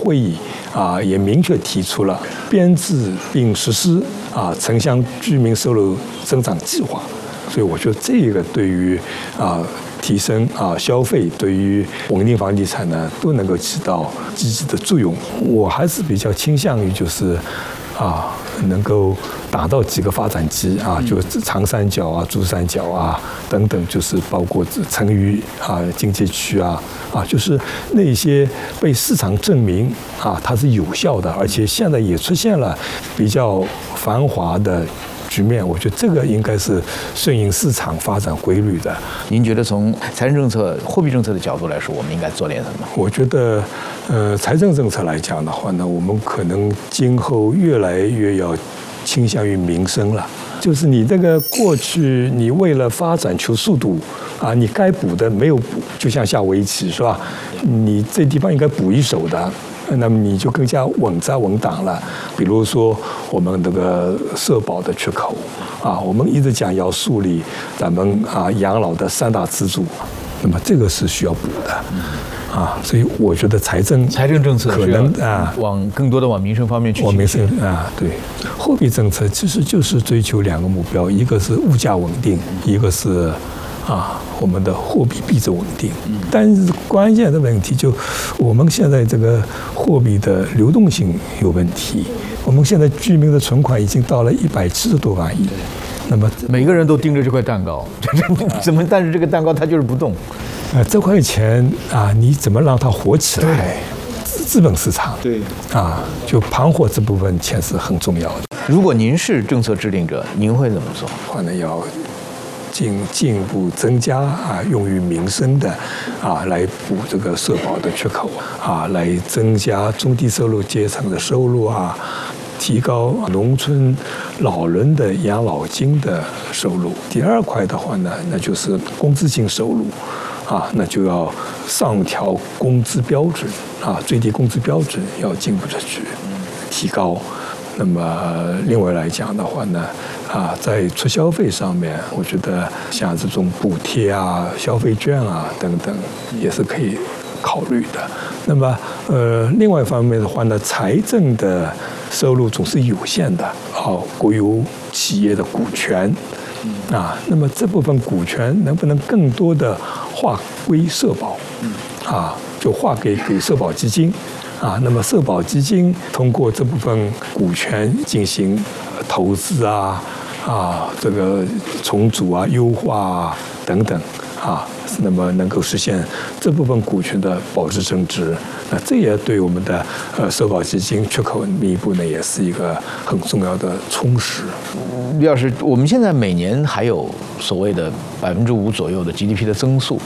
会议也明确提出了编制并实施城乡居民收入增长计划，所以我觉得这个对于提升消费，对于稳定房地产呢，都能够起到积极的作用。我还是比较倾向于就是能够打造几个发展基就长三角珠三角等等，就是包括成渝经济区就是那些被市场证明它是有效的，而且现在也出现了比较繁华的局面，我觉得这个应该是顺应市场发展规律的。 您觉得从财政政策、货币政策的角度来说，我们应该做点什么？ 我觉得，财政政策来讲的话呢，我们可能今后越来越要倾向于民生了。就是你这个过去，你为了发展求速度你该补的没有补，就像下围棋是吧？你这地方应该补一手的。那么你就更加稳扎稳打了。比如说我们这个社保的缺口我们一直讲要树立咱们养老的3大支柱，那么这个是需要补的所以我觉得财政政策可能更多的往民生方面去。 往民生对，货币政策其实就是追求2个目标，一个是物价稳定，一个是我们的货币币值稳定。但是关键的问题就我们现在这个货币的流动性有问题，我们现在居民的存款已经到了170多万亿，那么每个人都盯着这块蛋糕，但是这个蛋糕它就是不动。 这块钱你怎么让它活起来？资本市场对就盘活这部分钱是很重要的。 如果您是政策制定者，您会怎么做？ 可能要进一步增加用于民生的来补这个社保的缺口来增加中低收入阶层的收入提高农村老人的养老金的收入。第2块的话呢，那就是工资性收入那就要上调工资标准最低工资标准要进一步的去提高。那么另外来讲的话呢在促消费上面，我觉得像这种补贴消费券等等也是可以考虑的。那么另外一方面的话呢，财政的收入总是有限的国有企业的股权那么这部分股权能不能更多的划归社保就划给社保基金那么社保基金通过这部分股权进行投资这个重组优化等等那么能够实现这部分股权的保值增值。那这也对我们的社保基金缺口弥补呢，也是一个很重要的充实。 李老师，我们现在每年还有所谓的5%左右的 GDP 的增速，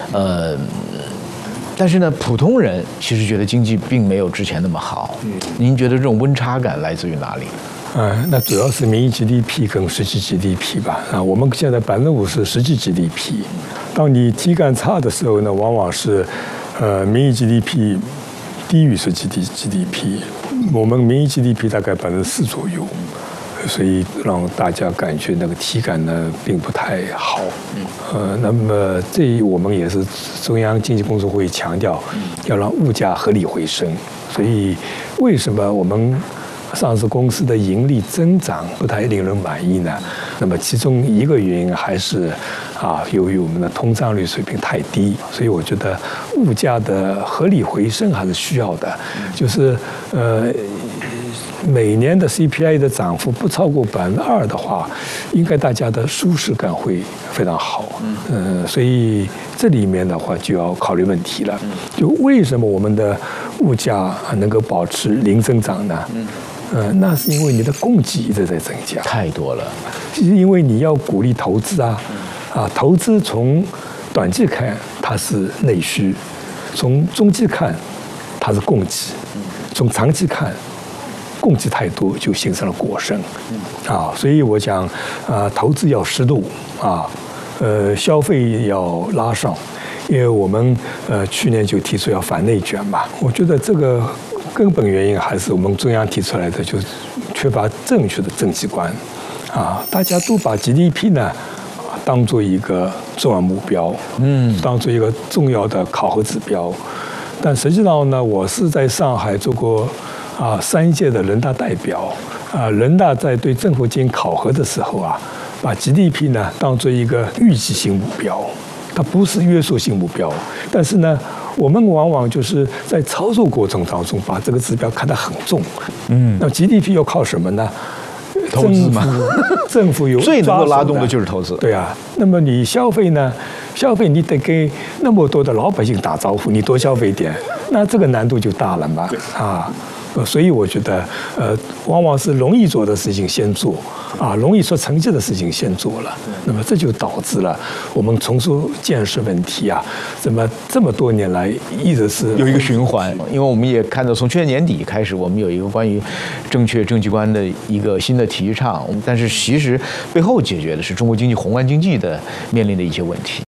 但是呢，普通人其实觉得经济并没有之前那么好。您觉得这种温差感来自于哪里？ 那主要是名义 GDP 跟实际 GDP 吧。我们现在5%是实际 GDP， 当你体感差的时候呢，往往是名义 GDP 低于实际 GDP。我们名义 GDP 大概4%左右，所以让大家感觉那个体感呢并不太好。那么我们也是中央经济工作会议强调要让物价合理回升。所以为什么我们上市公司的盈利增长不太令人满意呢？那么其中一个原因还是由于我们的通胀率水平太低，所以我觉得物价的合理回升还是需要的。就是每年的 CPI 的涨幅不超过2%的话，应该大家的舒适感会非常好。所以这里面的话就要考虑问题了。就为什么我们的物价能够保持零增长呢？那是因为你的供给一直在增加， 太多了。 是因为你要鼓励投资投资从短期看它是内需，从中期看它是供给，从长期看供给太多就形成了过剩所以我讲投资要适度消费要拉上，因为我们去年就提出要反内卷嘛。我觉得这个根本原因还是我们中央提出来的，就是缺乏正确的政绩观大家都把 GDP 呢当做一个重要目标，当做一个重要的考核指标。 但实际上呢，我是在上海做过3届的人大代表人大在对政府进行考核的时候把 GDP 呢当做一个预计性目标，它不是约束性目标。但是呢，我们往往就是在操作过程当中把这个指标看得很重。那 GDP 要靠什么呢？ 投资嘛， 政府有最能够拉动的就是投资。 对啊，那么你消费呢？消费你得给那么多的老百姓打招呼，你多消费一点，那这个难度就大了嘛所以我觉得往往是容易做的事情先做容易出成绩的事情先做了，那么这就导致了我们重塑建设问题怎么这么多年来一直是有一个循环。因为我们也看到从去年年底开始，我们有一个关于正确政绩观的一个新的提倡，但是其实背后解决的是中国经济宏观经济的面临的一些问题。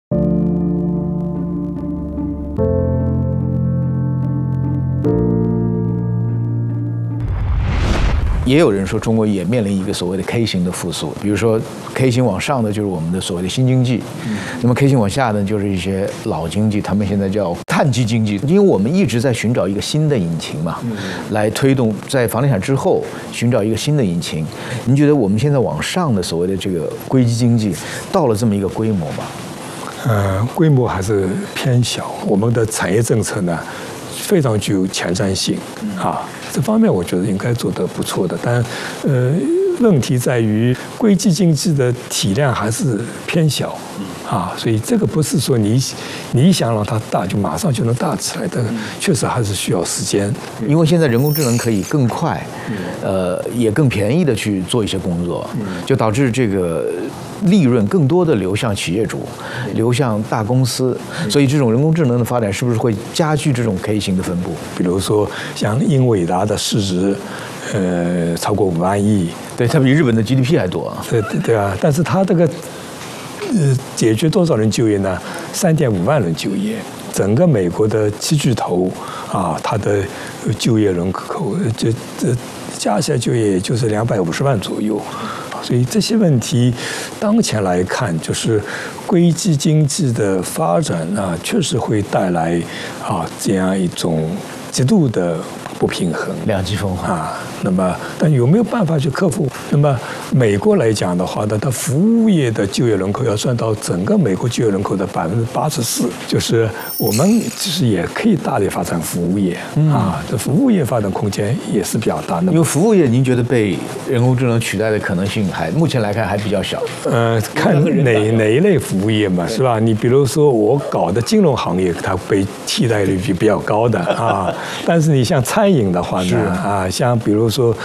也有人说中国也面临一个所谓的 K 型的复苏，比如说 K 型往上的就是我们的所谓的新经济，那么 K 型往下呢就是一些老经济，他们现在叫碳基经济。因为我们一直在寻找一个新的引擎嘛，来推动在房地产之后寻找一个新的引擎。您觉得我们现在往上的所谓的这个硅基经济到了这么一个规模吗？ 规模还是偏小。我们的产业政策呢非常具有前瞻性这方面我觉得应该做得不错的，但问题在于硅基经济的体量还是偏小所以这个不是说你想让它大就马上就能大起来的，确实还是需要时间。 因为现在人工智能可以更快，也更便宜的去做一些工作，就导致这个利润更多的流向企业主，流向大公司，所以这种人工智能的发展是不是会加剧这种 K 型的分布？ 比如说像英伟达的市值，超过5万亿， 对，它比日本的 GDP 还多。 对啊，但是它这个解决多少人就业呢？3.5万人就业。整个美国的7巨头它的就业人口这加起来就业也就是250万左右。所以这些问题当前来看，就是硅基经济的发展确实会带来这样一种极度的不平衡， 两极分化那么，但有没有办法去克服？那么，美国来讲的话呢，它服务业的就业人口要算到整个美国就业人口的84%，就是我们其实也可以大力发展服务业这服务业发展空间也是比较大的。 因为服务业，您觉得被人工智能取代的可能性目前来看还比较小。 看哪一类服务业嘛，是吧？你比如说我搞的金融行业，它被替代率比较高的但是你像餐饮的话呢像比如说。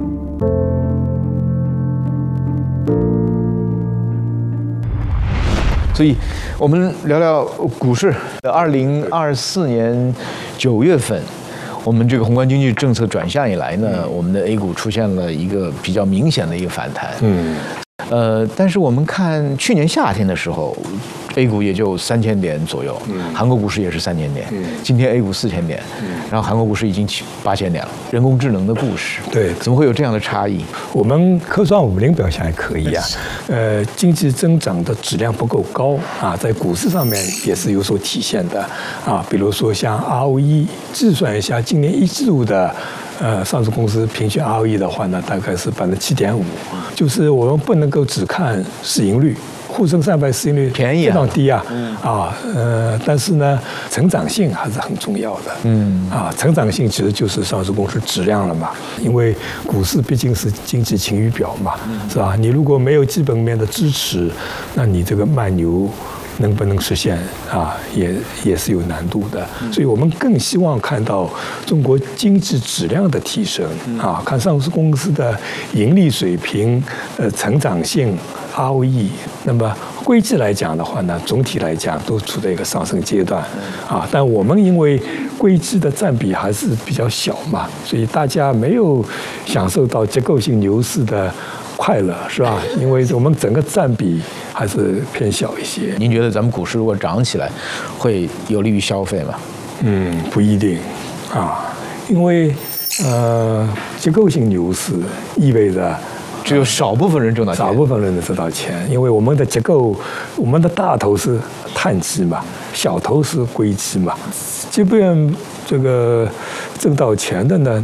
所以，我们聊聊股市。2024年9月份，我们这个宏观经济政策转向以来呢，我们的 A 股出现了一个比较明显的一个反弹。但是我们看去年夏天的时候，A 股也就3000点左右，韩国股市也是3000点，今天 A 股4000点，然后韩国股市已经8000点了。人工智能的故事， 对， 怎么会有这样的差异？ 我们科创50表现还可以经济增长的质量不够高在股市上面也是有所体现的比如说像 ROE 计算一下今年1季度的上市公司平均 ROE 的话呢，大概是7.5%，就是我们不能够只看市盈率。沪深300市盈率便宜非常低但是呢，成长性还是很重要的。成长性其实就是上市公司质量了嘛，因为股市毕竟是经济晴雨表嘛，是吧？你如果没有基本面的支持，那你这个慢牛能不能实现也是有难度的。所以我们更希望看到中国经济质量的提升看上市公司的盈利水平、成长性。ROE， 那么硅基来讲的话呢，总体来讲都处在一个上升阶段但我们因为硅基的占比还是比较小嘛，所以大家没有享受到结构性牛市的快乐，是吧？因为我们整个占比还是偏小一些。 您觉得咱们股市如果涨起来，会有利于消费吗？ 不一定因为结构性牛市意味着。 只有少部分人挣到钱， 少部分人能挣到钱，因为我们的结构，我们的大头是碳基嘛，小头是硅基嘛。即便这个挣到钱的呢，